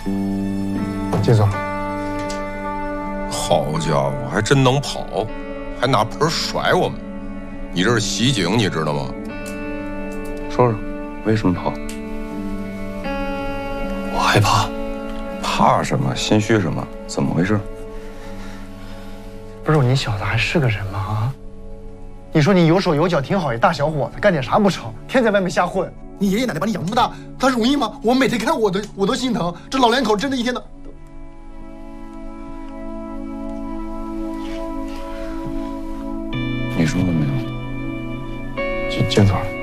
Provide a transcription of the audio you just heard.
金总， 好家伙，还真能跑，还拿盆甩我们！你这是袭警，你知道吗？ 说说，为什么跑？ 我害怕。 怕什么？心虚什么？怎么回事？ 不是你小子还是个人吗？啊！你说你有手有脚挺好，一大小伙子干点啥不成？天在外面瞎混。你爷爷奶奶把你养这么大，他容易吗？我每天看我都心疼。这老两口真的一天的。 你说了没有？ 金总。